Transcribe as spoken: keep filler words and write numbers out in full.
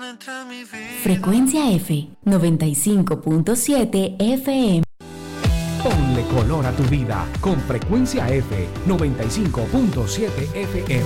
Frecuencia F, noventa y cinco punto siete F M. Ponle color a tu vida con Frecuencia F, noventa y cinco punto siete F M.